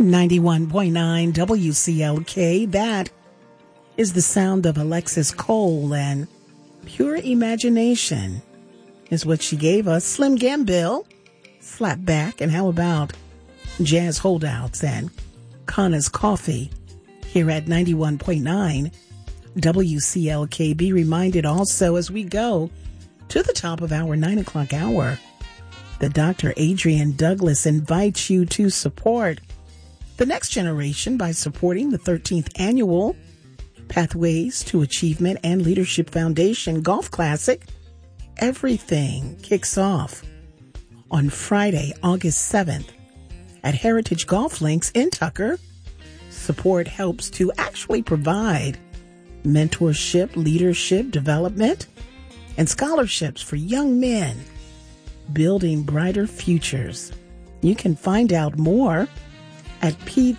91.9 WCLK. That is the sound of Alexis Cole, and Pure Imagination is what she gave us. Slim Gambill, Slap Back, and how about Jazz Holdouts and Connor's Coffee here at 91.9 WCLK. Be reminded also as we go to the top of our 9 o'clock hour that Dr. Adrian Douglas invites you to support the next generation by supporting the 13th annual Pathways to Achievement and Leadership Foundation Golf Classic. Everything kicks off on Friday, August 7th at Heritage Golf Links in Tucker. Support helps to actually provide mentorship, leadership, development, and scholarships for young men building brighter futures. You can find out more at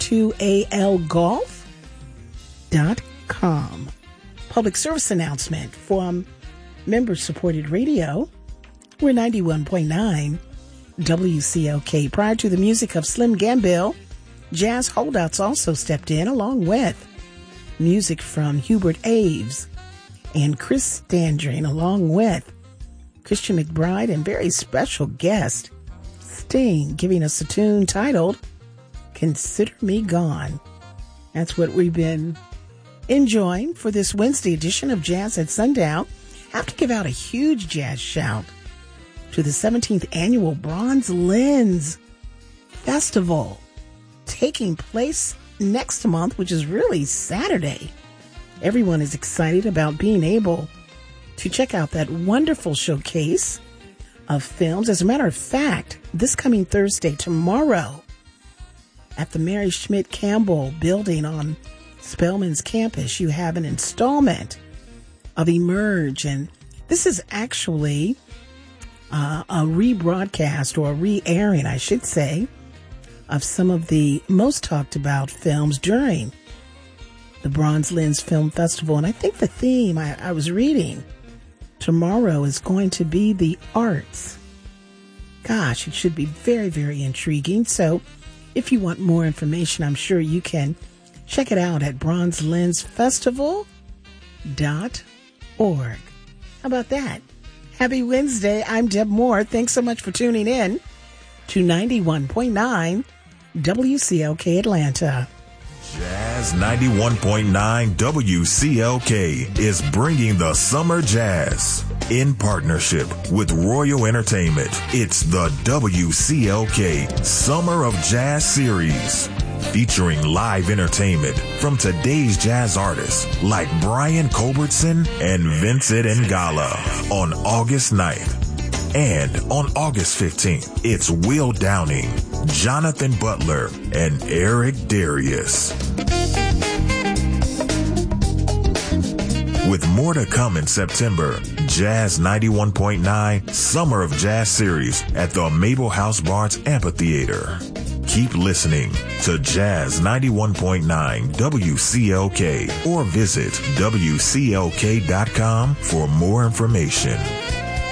p2algolf.com. Public service announcement from member-supported radio. We're 91.9 WCLK. Prior to the music of Slim Gambill, Jazz Holdouts also stepped in, along with music from Hubert Aves and Chris Standring, along with Christian McBride and very special guest Sting, giving us a tune titled Consider Me Gone. That's what we've been enjoying for this Wednesday edition of Jazz at Sundown. I have to give out a huge jazz shout to the 17th annual Bronze Lens Festival taking place next month, which is really Saturday. Everyone is excited about being able to check out that wonderful showcase of films. As a matter of fact, this coming Thursday, tomorrow, at the Mary Schmidt Campbell building on Spelman's campus, you have an installment of Emerge. And this is actually a rebroadcast, or a re-airing, I should say, of some of the most talked about films during the Bronze Lens Film Festival. And I think the theme I was reading tomorrow is going to be the arts. Gosh, it should be very, very intriguing. So if you want more information, I'm sure you can check it out at bronzelensfestival.org. How about that? Happy Wednesday. I'm Deb Moore. Thanks so much for tuning in to 91.9 WCLK Atlanta. Jazz 91.9 WCLK is bringing the summer jazz in partnership with Royal Entertainment. It's the WCLK Summer of Jazz Series, featuring live entertainment from today's jazz artists like Brian Culbertson and Vincent Ngala on August 9th. And on August 15th, it's Will Downing, Jonathan Butler, and Eric Darius. With more to come in September, Jazz 91.9 Summer of Jazz Series at the Mabel House Barnes Amphitheater. Keep listening to Jazz 91.9 WCLK or visit WCLK.com for more information.